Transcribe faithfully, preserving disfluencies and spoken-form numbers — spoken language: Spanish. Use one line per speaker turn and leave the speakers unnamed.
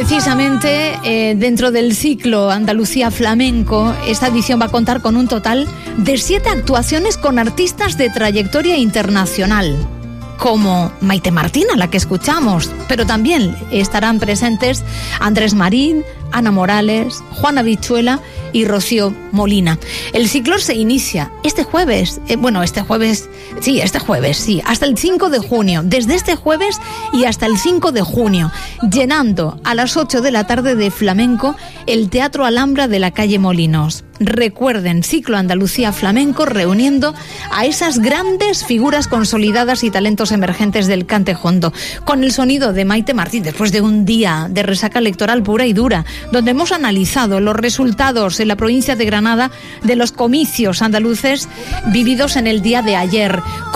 Precisamente eh, dentro del ciclo Andalucía Flamenco, esta edición va a contar con un total de siete actuaciones con artistas de trayectoria internacional, como Maite Martín, a la que escuchamos, pero también estarán presentes Andrés Marín, Ana Morales, Juana Vichuela y Rocío Molina. El ciclo se inicia este jueves, eh, bueno, este jueves, sí, este jueves, sí, hasta el cinco de junio, desde este jueves y hasta el cinco de junio, llenando a las ocho de la tarde de flamenco el Teatro Alhambra de la calle Molinos. Recuerden, ciclo Andalucía Flamenco reuniendo a esas grandes figuras consolidadas y talentos emergentes del cante jondo, con el sonido de Maite Martín, después de un día de resaca electoral pura y dura, donde hemos analizado los resultados en la provincia de Granada de los comicios andaluces vividos en el día de ayer.